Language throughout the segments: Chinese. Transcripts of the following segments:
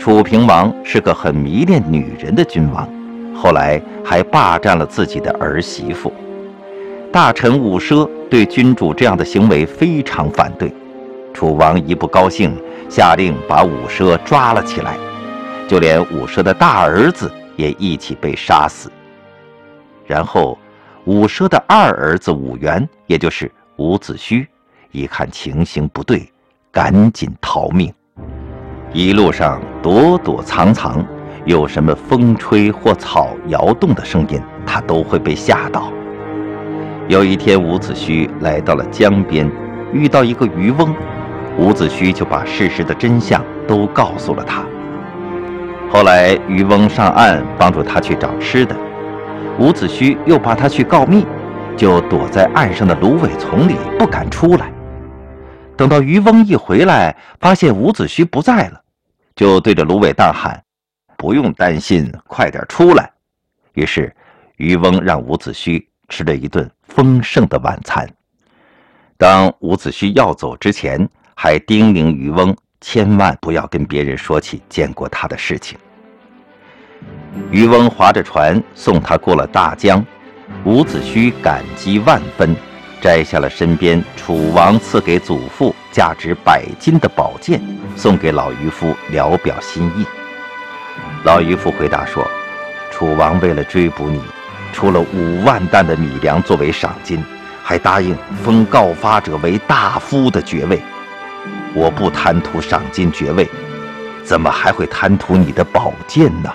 楚平王是个很迷恋女人的君王，后来还霸占了自己的儿媳妇。大臣伍奢对君主这样的行为非常反对，楚王一不高兴，下令把伍奢抓了起来，就连伍奢的大儿子也一起被杀死。然后伍奢的二儿子伍元，也就是伍子胥，一看情形不对，赶紧逃命。一路上躲躲藏藏，有什么风吹或草摇动的声音，他都会被吓到。有一天，伍子胥来到了江边，遇到一个渔翁，伍子胥就把事实的真相都告诉了他。后来渔翁上岸帮助他去找吃的，伍子胥又怕他去告密，就躲在岸上的芦苇丛里不敢出来。等到渔翁一回来，发现伍子胥不在了，就对着芦苇大喊：“不用担心，快点出来。”于是渔翁让伍子胥吃了一顿丰盛的晚餐。当伍子胥要走之前，还叮咛渔翁千万不要跟别人说起见过他的事情。渔翁划着船送他过了大江，伍子胥感激万分，摘下了身边楚王赐给祖父价值100金的宝剑，送给老渔夫聊表心意。老渔夫回答说：“楚王为了追捕你，出了5万担的米粮作为赏金，还答应封告发者为大夫的爵位。我不贪图赏金爵位，怎么还会贪图你的宝剑呢？”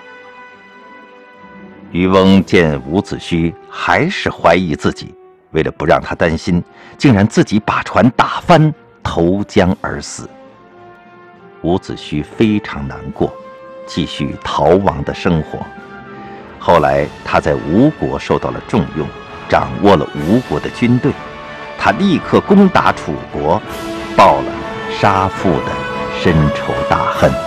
渔翁见伍子胥还是怀疑自己，为了不让他担心，竟然自己把船打翻，投江而死。伍子胥非常难过，继续逃亡的生活。后来他在吴国受到了重用，掌握了吴国的军队，他立刻攻打楚国，报了杀父的深仇大恨。